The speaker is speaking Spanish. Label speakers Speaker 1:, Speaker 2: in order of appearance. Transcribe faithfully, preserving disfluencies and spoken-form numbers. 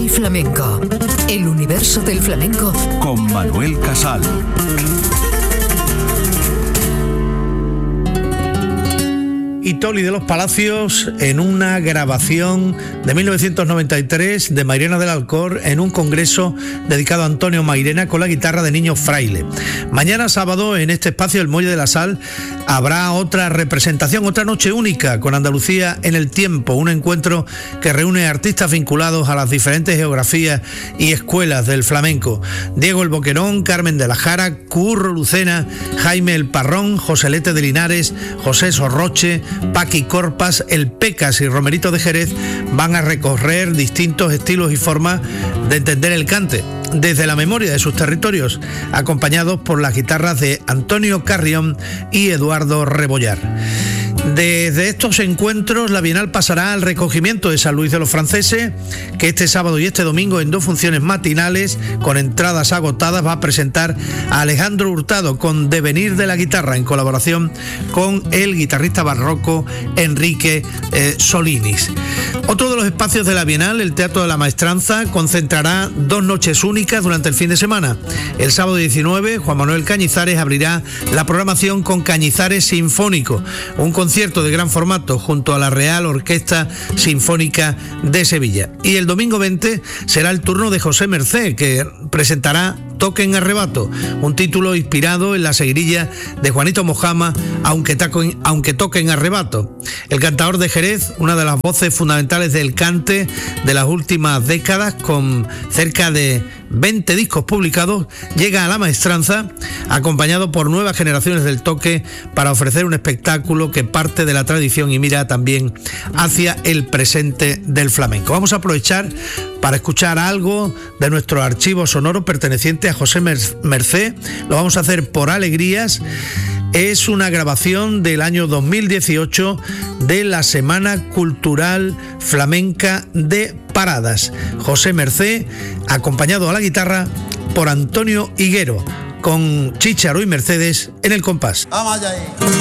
Speaker 1: Canal Flamenco, el universo del flamenco
Speaker 2: con Manuel Casal.
Speaker 3: Y Toli de los Palacios en una grabación de mil novecientos noventa y tres de Mairena del Alcor en un congreso dedicado a Antonio Mairena con la guitarra de Niño Fraile. Mañana sábado en este espacio del Muelle de la Sal habrá otra representación, otra noche única con Andalucía en el tiempo, un encuentro que reúne artistas vinculados a las diferentes geografías y escuelas del flamenco. Diego el Boquerón, Carmen de la Jara, Curro Lucena, Jaime el Parrón, Joselete de Linares, José Sorroche, Paqui Corpas, el Pecas y Romerito de Jerez van a recorrer distintos estilos y formas de entender el cante desde la memoria de sus territorios, acompañados por las guitarras de Antonio Carrión y Eduardo Rebollar. Desde estos encuentros, la Bienal pasará al recogimiento de San Luis de los Franceses, que este sábado y este domingo, en dos funciones matinales, con entradas agotadas, va a presentar a Alejandro Hurtado con Devenir de la Guitarra, en colaboración con el guitarrista barroco Enrique eh, Solinis. Otro de los espacios de la Bienal, el Teatro de la Maestranza, concentrará dos noches únicas durante el fin de semana. El sábado diecinueve, Juan Manuel Cañizares abrirá la programación con Cañizares Sinfónico, un concierto de gran formato junto a la Real Orquesta Sinfónica de Sevilla. Y el domingo veinte será el turno de José Mercé, que presentará Toque en Arrebato, un título inspirado en la seguirilla de Juanito Mojama, aunque, taco en, aunque toque en arrebato. El cantador de Jerez, una de las voces fundamentales del cante de las últimas décadas, con cerca de veinte discos publicados, llega a la Maestranza acompañado por nuevas generaciones del toque para ofrecer un espectáculo que parte de la tradición y mira también hacia el presente del flamenco. Vamos a aprovechar para escuchar algo de nuestro archivo sonoro perteneciente a José Mercé. Lo vamos a hacer por Alegrías. Es una grabación del año dos mil dieciocho de la Semana Cultural Flamenca de Paradas. José Mercé, acompañado a la guitarra por Antonio Higuero, con Chícharo y Mercedes en el compás.
Speaker 4: Vamos allá ahí.